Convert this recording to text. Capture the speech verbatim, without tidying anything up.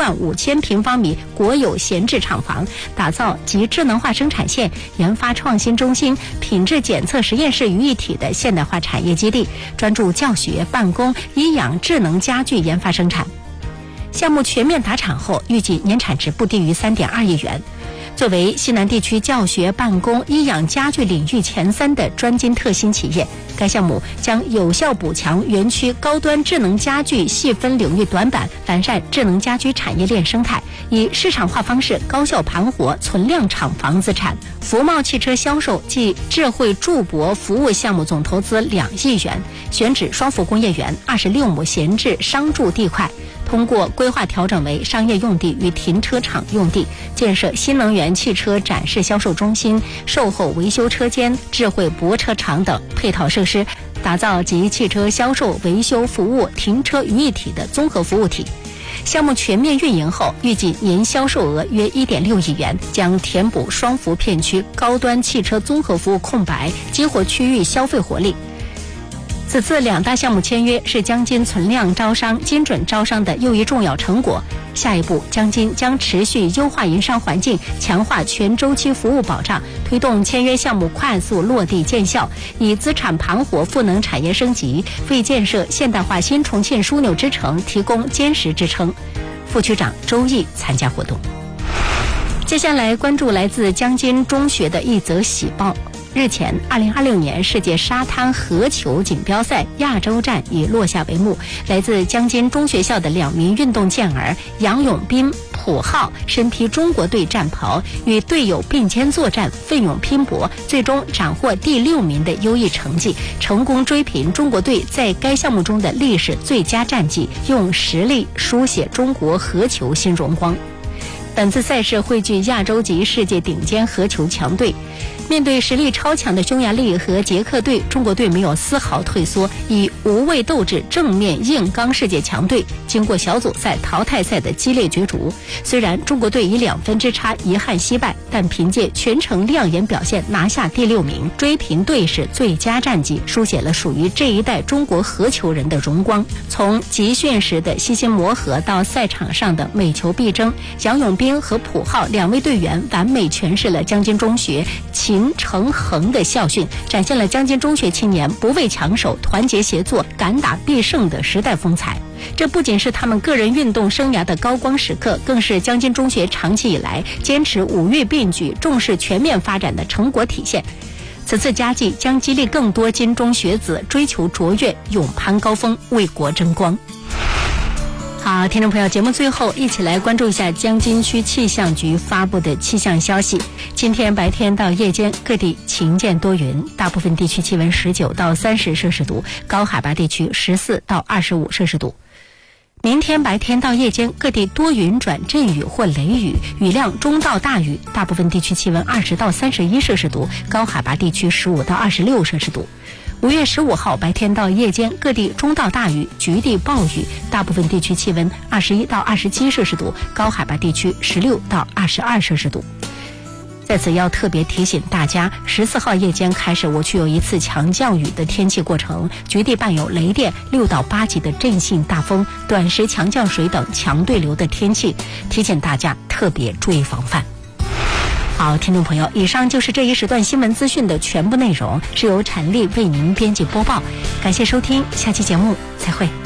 万五千平方米国有闲置厂房，打造集智能化生产线、研发创新中心、品质检测实验室于一体的现代化产业基地，专注教学、办公、医养智能家具研发生产。项目全面达产后，预计年产值不低于 三点二亿元。作为西南地区教学、办公、医养家具领域前三的专精特新企业，该项目将有效补强园区高端智能家具细分领域短板，完善智能家居产业链生态，以市场化方式高效盘活存量厂房资产。福茂汽车销售暨智慧驻泊服务项目总投资两亿元，选址双福工业园二十六亩闲置商住地块，通过规划调整为商业用地与停车场用地，建设新能源汽车展示销售中心、售后维修车间、智慧泊车场等配套设施，打造集汽车销售、维修服务、停车于一体的综合服务体。项目全面运营后，预计年销售额约 一点六亿元，将填补双福片区高端汽车综合服务空白，激活区域消费活力。此次两大项目签约是江津存量招商、精准招商的又一重要成果。下一步，江津将持续优化营商环境，强化全周期服务保障，推动签约项目快速落地见效，以资产盘活赋能产业升级，为建设现代化新重庆枢纽之城提供坚实支撑。副区长周毅参加活动。接下来关注来自江津中学的一则喜报。日前，二零二六年世界沙滩合球锦标赛亚洲站已落下帷幕。来自江津中学校的两名运动健儿杨永斌、朴浩身披中国队战袍，与队友并肩作战，奋勇拼搏，最终斩获第六名的优异成绩，成功追平中国队在该项目中的历史最佳战绩，用实力书写中国合球新荣光。本次赛事汇聚亚洲级世界顶尖合球强队，面对实力超强的匈牙利和捷克队，中国队没有丝毫退缩，以无畏斗志正面硬刚世界强队。经过小组赛、淘汰赛的激烈角逐，虽然中国队以两分之差遗憾惜败，但凭借全程亮眼表现拿下第六名，追平队史最佳战绩，书写了属于这一代中国合球人的荣光。从集训时的悉心磨合到赛场上的每球必争，杨永斌和朴浩两位队员完美诠释了江津中学勤诚恒的校训，展现了江津中学青年不畏强手、团结协作、敢打必胜的时代风采。这不仅是他们个人运动生涯的高光时刻，更是江津中学长期以来坚持五育并举、重视全面发展的成果体现。此次佳绩将激励更多津中学子追求卓越、勇攀高峰，为国争光。好，听众朋友，节目最后一起来关注一下江津区气象局发布的气象消息。今天白天到夜间各地晴间多云，大部分地区气温十九到三十摄氏度，高海拔地区十四到二十五摄氏度。明天白天到夜间各地多云转阵雨或雷雨，雨量中到大雨，大部分地区气温二十到三十一摄氏度，高海拔地区十五到二十六摄氏度。五月十五号白天到夜间各地中到大雨，局地暴雨，大部分地区气温二十一到二十七摄氏度，高海拔地区十六到二十二摄氏度。在此要特别提醒大家，十四号夜间开始，我区有一次强降雨的天气过程，局地伴有雷电、六到八级的阵性大风、短时强降水等强对流的天气，提醒大家特别注意防范。好，听众朋友，以上就是这一时段新闻资讯的全部内容，是由陈丽为您编辑播报。感谢收听，下期节目再会。